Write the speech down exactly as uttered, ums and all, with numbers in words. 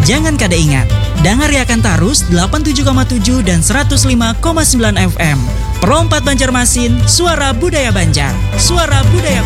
Jangan kada ingat, dangariakan tarus delapan puluh tujuh koma tujuh dan seratus lima koma sembilan F M. Pro empat Banjarmasin, suara budaya Banjar. Suara budaya